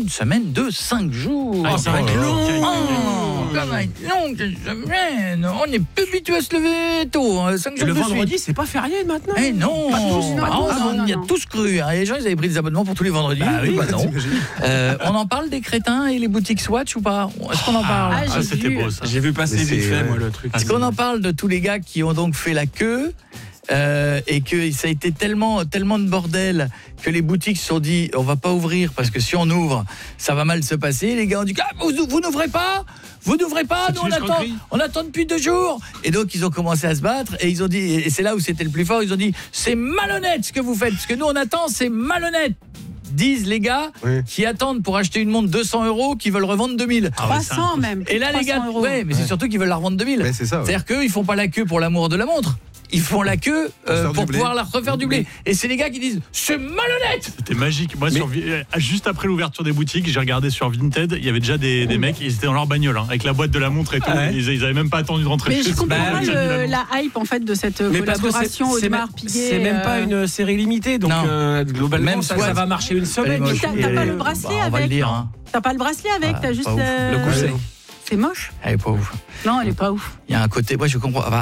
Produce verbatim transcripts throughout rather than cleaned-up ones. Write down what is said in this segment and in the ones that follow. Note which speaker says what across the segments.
Speaker 1: une semaine de cinq jours.
Speaker 2: Ah, ça va être long.
Speaker 1: Oh, ça va être long, cette semaine. On n'est plus habitué à se lever tôt. cinq
Speaker 2: Et
Speaker 1: jours
Speaker 2: le
Speaker 1: de
Speaker 2: vendredi,
Speaker 1: suite.
Speaker 2: c'est pas férié maintenant.
Speaker 1: Eh non,
Speaker 2: Pas tous,
Speaker 1: pas
Speaker 2: pas
Speaker 1: tous,
Speaker 2: tous.
Speaker 1: on
Speaker 3: non,
Speaker 1: y a
Speaker 3: non.
Speaker 1: tous cru. hein. Les gens, ils avaient pris des abonnements pour tous les vendredis.
Speaker 2: Bah oui,
Speaker 1: bah
Speaker 2: bah,
Speaker 1: non. Euh, on en parle des crétins et les boutiques Swatch ou pas? Est-ce qu'on en parle?
Speaker 3: Ah,
Speaker 4: Ah,
Speaker 3: j'ai
Speaker 4: c'était
Speaker 3: vu.
Speaker 4: beau ça.
Speaker 2: J'ai vu passer
Speaker 5: Mais
Speaker 2: vite
Speaker 5: c'est-
Speaker 2: fait,
Speaker 5: ouais.
Speaker 2: moi, le truc.
Speaker 1: Est-ce qu'on en parle de tous les gars qui ont donc fait la queue euh, et que ça a été tellement, tellement de bordel que les boutiques se sont dit on va pas ouvrir parce que si on ouvre, ça va mal se passer. Les gars ont dit ah, vous, vous n'ouvrez pas Vous n'ouvrez pas, nous on
Speaker 4: une
Speaker 1: attend,
Speaker 4: escroquerie.
Speaker 1: on attend depuis deux jours. Et donc ils ont commencé à se battre et ils ont dit, et c'est là où c'était le plus fort, ils ont dit c'est malhonnête ce que vous faites, ce que nous on attend c'est malhonnête. Disent les gars
Speaker 5: Oui.
Speaker 1: qui attendent pour acheter une montre deux cents euros qui veulent revendre deux mille.
Speaker 4: Ah ouais, c'est
Speaker 3: trois cents même.
Speaker 1: Et là les gars, ouais, mais c'est surtout qu'ils veulent la revendre deux mille.
Speaker 5: Ouais, c'est ça, ouais.
Speaker 1: C'est-à-dire qu'eux, ils font pas la queue pour l'amour de la montre. Ils font la queue euh,
Speaker 5: faire
Speaker 1: pour
Speaker 5: du blé.
Speaker 1: pouvoir la refaire du blé. Et c'est les gars qui disent c'est malhonnête.
Speaker 4: C'était magique. Moi,
Speaker 2: Mais-
Speaker 4: sur Vi- euh, juste après l'ouverture des boutiques, j'ai regardé sur Vinted. Il y avait déjà des, des mecs, ils étaient dans leur bagnole, hein, avec la boîte de la montre et tout.
Speaker 2: Ah ouais.
Speaker 4: Ils, ils avaient même pas attendu de rentrer
Speaker 3: Mais
Speaker 4: chez
Speaker 3: je
Speaker 4: eux.
Speaker 3: comprends
Speaker 2: Bah,
Speaker 3: pas
Speaker 4: ils ont mis
Speaker 3: le-
Speaker 4: la montre.
Speaker 3: la hype en fait de cette
Speaker 2: Mais parce que
Speaker 3: collaboration
Speaker 2: c'est- c'est
Speaker 3: Audemars
Speaker 2: même-
Speaker 3: Piguet.
Speaker 2: c'est même pas
Speaker 3: euh,
Speaker 2: une série limitée, donc
Speaker 1: Non.
Speaker 2: euh, globalement
Speaker 1: Même
Speaker 2: ça,
Speaker 1: soit-
Speaker 2: ça va marcher une semaine.
Speaker 1: Elle est moche.
Speaker 3: t'as- t'as pas
Speaker 1: Et-
Speaker 3: le bracelet
Speaker 1: bah, on va
Speaker 3: avec.
Speaker 1: le dire. Hein.
Speaker 3: T'as pas le bracelet avec,
Speaker 1: Ah,
Speaker 3: t'as juste
Speaker 1: pas ouf.
Speaker 3: le...
Speaker 2: Le gousset.
Speaker 3: C'est moche.
Speaker 1: Elle est pas ouf.
Speaker 3: Non, elle est pas ouf.
Speaker 1: Il y a un côté, moi je comprends. Ah bah,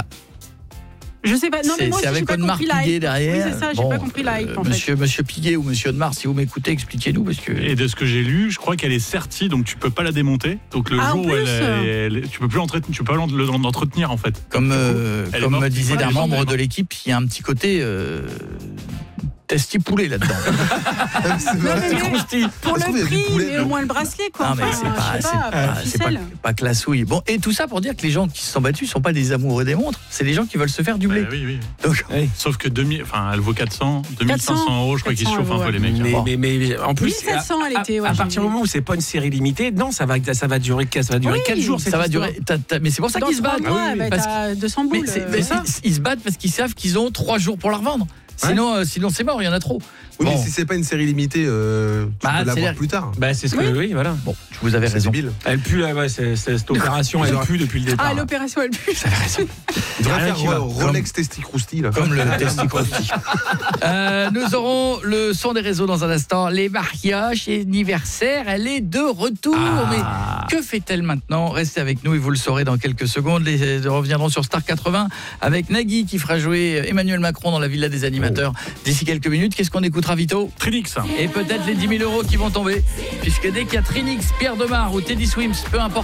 Speaker 3: Je sais pas. Non, mais
Speaker 1: c'est
Speaker 3: moi
Speaker 1: c'est
Speaker 3: aussi, j'ai
Speaker 1: avec
Speaker 3: pas
Speaker 1: Audemars
Speaker 3: compris la
Speaker 1: Piguet
Speaker 3: hype.
Speaker 1: derrière.
Speaker 3: Oui, c'est ça, j'ai
Speaker 1: Bon,
Speaker 3: pas compris la hype
Speaker 1: euh,
Speaker 3: en fait.
Speaker 1: monsieur, monsieur Piguet ou monsieur Audemars, si vous m'écoutez, expliquez-nous parce que.
Speaker 4: Et de ce que j'ai lu, je crois qu'elle est sertie, donc tu peux pas la démonter. Donc le
Speaker 3: Ah, en
Speaker 4: jour où elle,
Speaker 3: plus.
Speaker 4: est- elle- tu peux plus l'entretenir, tu peux pas l'en- l'entretenir en fait.
Speaker 1: Comme, euh,
Speaker 4: Elle est
Speaker 1: comme
Speaker 4: morte.
Speaker 1: me disait
Speaker 4: Voilà,
Speaker 1: un
Speaker 4: les gens,
Speaker 1: membre
Speaker 4: elle est
Speaker 1: de
Speaker 4: morte.
Speaker 1: l'équipe, il y a un petit côté euh, testi-poulet là-dedans.
Speaker 5: C'est vrai.
Speaker 3: mais-
Speaker 2: croustille.
Speaker 3: Pour
Speaker 5: Ça se trouve, il y
Speaker 3: le
Speaker 5: a du
Speaker 3: prix,
Speaker 5: poulet,
Speaker 3: mais
Speaker 5: non.
Speaker 3: au moins le bracelet quoi.
Speaker 1: Non mais
Speaker 3: Enfin,
Speaker 1: c'est pas,
Speaker 3: je sais
Speaker 1: c'est
Speaker 3: pas,
Speaker 1: pas,
Speaker 3: pas
Speaker 1: c'est pas,
Speaker 3: ficelle.
Speaker 1: pas classouille. Bon, et tout ça pour dire que les gens qui se sont battus sont pas des amoureux des montres, c'est des gens qui veulent se faire du blé.
Speaker 4: Bah oui, oui.
Speaker 1: Donc,
Speaker 2: Oui.
Speaker 4: Sauf que deux mille, enfin, elle vaut quatre cents, deux mille cinq
Speaker 3: quatre cents
Speaker 4: cents euros, je crois qu'ils se chauffent un peu
Speaker 3: ouais.
Speaker 4: les mecs.
Speaker 2: Mais,
Speaker 1: Bon.
Speaker 2: mais, mais en plus,
Speaker 3: mille sept cents, elle
Speaker 2: à-
Speaker 3: était, ouais,
Speaker 2: à
Speaker 3: j'ai
Speaker 2: partir du
Speaker 3: vu.
Speaker 2: moment où c'est pas une série limitée, non, ça va, ça va durer, ça va durer
Speaker 3: Oui,
Speaker 2: quatre jours.
Speaker 1: ça
Speaker 2: cette
Speaker 1: va
Speaker 2: histoire.
Speaker 1: durer. t'as- t'as- mais c'est pour ça
Speaker 3: Dans
Speaker 1: qu'ils se
Speaker 3: trois
Speaker 1: battent.
Speaker 3: mois,
Speaker 2: Ah oui,
Speaker 3: bah,
Speaker 1: parce
Speaker 3: t'as deux cents
Speaker 1: Mais
Speaker 3: boules.
Speaker 1: c'est-
Speaker 3: euh,
Speaker 1: mais
Speaker 3: ça.
Speaker 1: ils, ils se battent parce qu'ils savent qu'ils ont trois jours pour la revendre. Sinon, euh, sinon c'est mort, il y en a trop.
Speaker 5: Oui, mais
Speaker 1: Bon.
Speaker 5: si c'est pas une série limitée, euh, tu
Speaker 1: Bah,
Speaker 5: peux
Speaker 1: c'est
Speaker 5: l'avoir
Speaker 1: l'air-
Speaker 5: plus tard.
Speaker 2: Bah, c'est ce que,
Speaker 3: Oui.
Speaker 2: oui, voilà.
Speaker 1: Bon, vous avez
Speaker 5: C'est
Speaker 1: raison.
Speaker 5: débile.
Speaker 2: Elle pue, là, ouais, c'est- c'est- cette opération, elle pue depuis le départ.
Speaker 3: Ah, l'opération elle pue.
Speaker 1: Vous avez raison.
Speaker 5: Il devrait
Speaker 1: Rien
Speaker 5: faire
Speaker 1: qui va.
Speaker 5: euh, Rolex Testicrousti là.
Speaker 1: Comme le testicrosti. euh, nous aurons le son des réseaux dans un instant. Les mariages et anniversaires, elle est de retour.
Speaker 2: Ah.
Speaker 1: Mais que fait-elle maintenant? Restez avec nous et vous le saurez dans quelques secondes. Les, nous reviendrons sur Star quatre-vingts avec Nagui qui fera jouer Emmanuel Macron dans la Villa des Animateurs d'ici quelques minutes. Qu'est-ce qu'on écoutera, Vito?
Speaker 4: Trinix.
Speaker 1: Et peut-être les dix mille euros qui vont tomber. Puisque dès qu'il y a Trinix, Pierre Demar ou Teddy Swims, peu importe